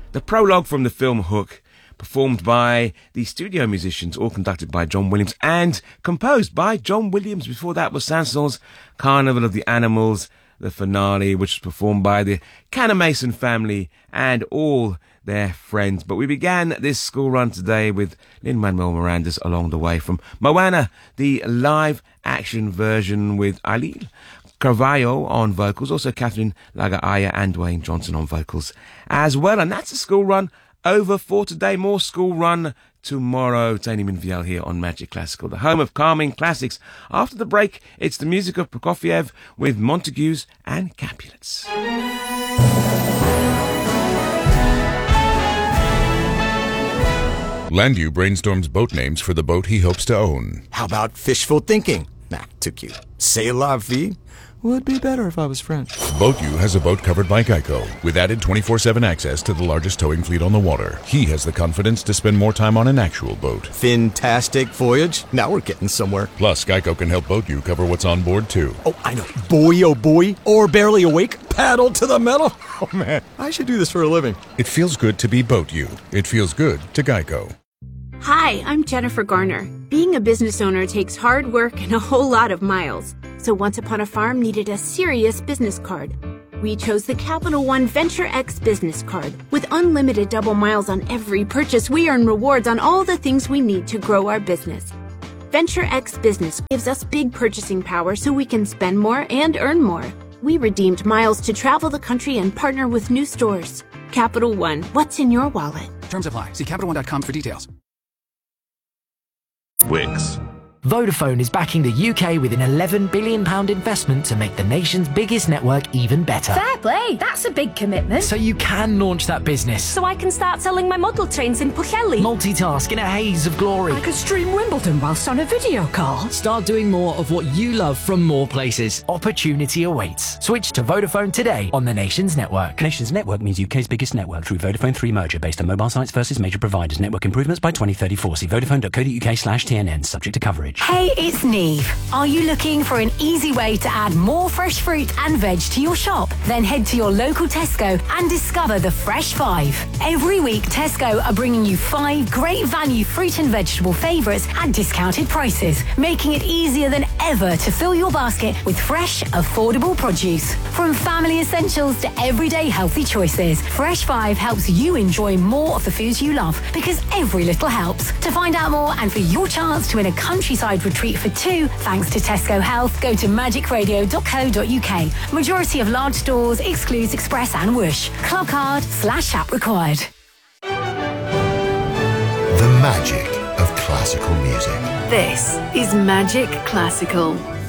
the prologue from the film Hook, performed by the studio musicians, all conducted by John Williams and composed by John Williams. Before that was Saint-Saëns' Carnival of the Animals, the finale, which was performed by the Canna-Mason family and all their friends. But we began this school run today with Lin-Manuel Miranda's Along the Way from Moana, the live action version with Ailil Carvalho on vocals, also Catherine Lagaaya and Dwayne Johnson on vocals as well. And that's the school run over for today. More school run tomorrow. Tony Minviel here on Magic Classical, the home of calming classics. After the break, it's the music of Prokofiev with Montagues and Capulets. Landu brainstorms boat names for the boat he hopes to own. How about fishful thinking? Nah, too cute. C'est la vie would be better if I was French. BoatU has a boat covered by Geico, with added 24/7 access to the largest towing fleet on the water. He has the confidence to spend more time on an actual boat. Fantastic voyage. Now we're getting somewhere. Plus, Geico can help BoatU cover what's on board, too. Oh, I know. Boy, oh boy. Or barely awake. Paddle to the metal. Oh, man. I should do this for a living. It feels good to be BoatU. It feels good to Geico. Hi, I'm Jennifer Garner. Being a business owner takes hard work and a whole lot of miles. So Once Upon a Farm needed a serious business card. We chose the Capital One Venture X business card. With unlimited double miles on every purchase, we earn rewards on all the things we need to grow our business. Venture X Business gives us big purchasing power so we can spend more and earn more. We redeemed miles to travel the country and partner with new stores. Capital One, what's in your wallet? Terms apply. See CapitalOne.com for details. Wix. Vodafone is backing the UK with an £11 billion investment to make the nation's biggest network even better. Fair play, that's a big commitment. So you can launch that business. So I can start selling my model trains in Pwllheli. Multitask in a haze of glory. I could stream Wimbledon whilst on a video call. Start doing more of what you love from more places. Opportunity awaits. Switch to Vodafone today on the nation's network. Nation's network means UK's biggest network through Vodafone 3 merger based on mobile sites versus major providers. Network improvements by 2034. See vodafone.co.uk/TNN. Subject to coverage. Hey, it's Neve. Are you looking for an easy way to add more fresh fruit and veg to your shop? Then head to your local Tesco and discover the Fresh 5. Every week, Tesco are bringing you 5 great value fruit and vegetable favourites at discounted prices, making it easier than ever to fill your basket with fresh, affordable produce. From family essentials to everyday healthy choices, Fresh 5 helps you enjoy more of the foods you love because every little helps. To find out more and for your chance to win a countryside retreat for 2, thanks to Tesco Health, go to magicradio.co.uk. Majority of large stores excludes Express and Whoosh. Club card /app required. The magic of classical music. This is Magic Classical.